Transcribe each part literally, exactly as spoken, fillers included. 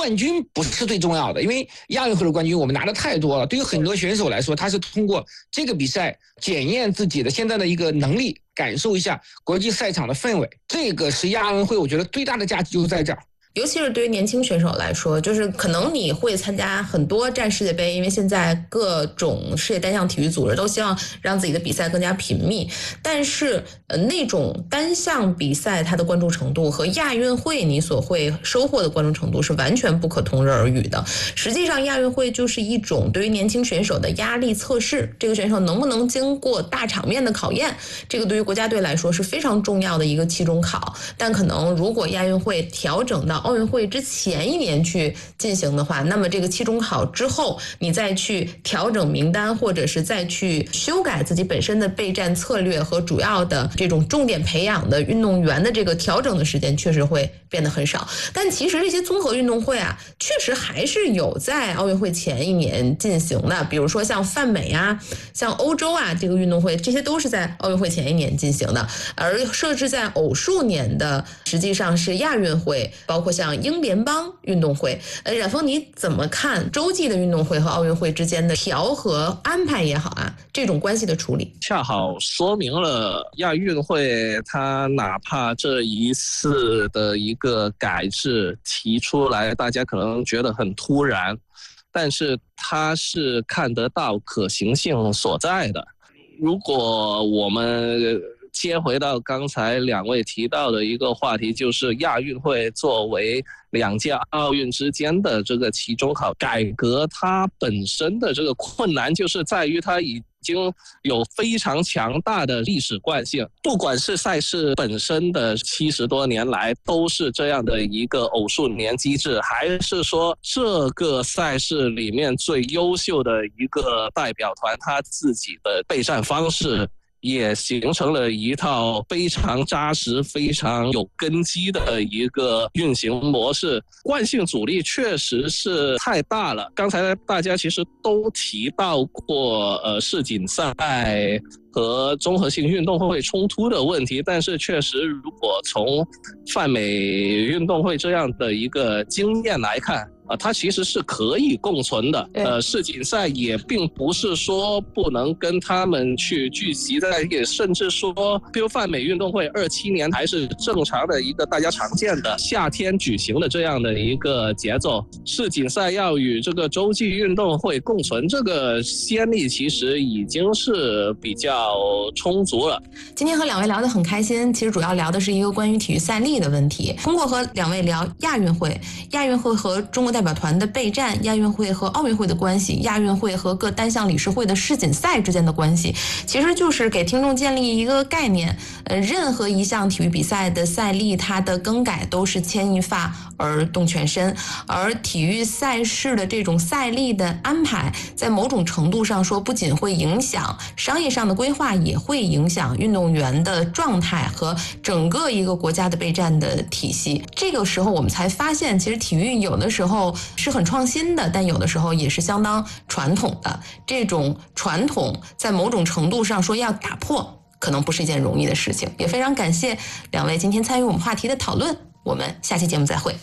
冠军不是最重要的，因为亚运会的冠军我们拿的太多了。对于很多选手来说，他是通过这个比赛检验自己的现在的一个能力，感受一下国际赛场的氛围。这个是亚运会，我觉得最大的价值就在这儿。 尤其是对于年轻选手来说，就是可能你会参加很多站世界杯，因为现在各种世界单项体育组织都希望让自己的比赛更加频密，但是呃那种单项比赛它的关注程度和亚运会你所会收获的关注程度是完全不可同日而语的。实际上亚运会就是一种对于年轻选手的压力测试，这个选手能不能经过大场面的考验，这个对于国家队来说是非常重要的一个期中考。但可能如果亚运会调整到奥运会之前一年去进行的话，那么这个期中考之后你再去调整名单，或者是再去修改自己本身的备战策略和主要的这种重点培养的运动员的这个调整的时间确实会变得很少。但其实这些综合运动会啊，确实还是有在奥运会前一年进行的，比如说像泛美啊，像欧洲啊，这个运动会这些都是在奥运会前一年进行的。而设置在偶数年的实际上是亚运会，包括像英联邦运动会。呃，冉峰你怎么看洲际的运动会和奥运会之间的调和安排也好啊，这种关系的处理？ 恰好说明了亚运会它哪怕这一次的一个改制提出来，大家可能觉得很突然，但是它是看得到可行性所在的。如果我们接回到刚才两位提到的一个话题，就是亚运会作为两届奥运之间的这个期中考改革，它本身的这个困难就是在于它已经有非常强大的历史惯性，不管是赛事本身的七十多年来都是这样的一个偶数年机制，还是说这个赛事里面最优秀的一个代表团他自己的备战方式也形成了一套非常扎实、非常有根基的一个运行模式，惯性阻力确实是太大了。刚才大家其实都提到过，呃，世锦赛和综合性运动会冲突的问题，但是确实，如果从泛美运动会这样的一个经验来看，啊，它其实是可以共存的。呃，世锦赛也并不是说不能跟他们去聚集在一起，甚至说，比如泛美运动会二七年还是正常的一个大家常见的夏天举行的这样的一个节奏。世锦赛要与这个洲际运动会共存，这个先例其实已经是比较充足了。 今天和两位聊得很开心，其实主要聊的是一个关于体育赛例的问题。通过和两位聊亚运会、亚运会和中国代表团的备战，亚运会和奥运会的关系，亚运会和各单项理事会的世锦赛之间的关系，其实就是给听众建立一个概念。呃，任何一项体育比赛的赛例，它的更改都是牵一发而动全身，而体育赛事的这种赛例的安排，在某种程度上说，不仅会影响商业上的规划，也会影响运动员的状态和整个一个国家的备战的体系。这个时候我们才发现，其实体育有的时候是很创新的，但有的时候也是相当传统的。这种传统在某种程度上说要打破，可能不是一件容易的事情。也非常感谢两位今天参与我们话题的讨论，我们下期节目再会。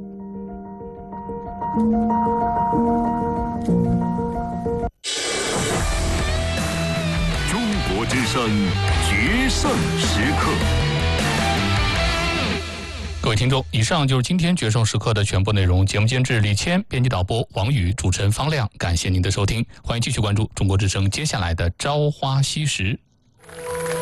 中国之声决胜时刻。 各位听众，以上就是今天决胜时刻的全部内容。节目监制李谦，编辑导播王宇，主持人方亮。感谢您的收听，欢迎继续关注中国之声接下来的朝花夕拾。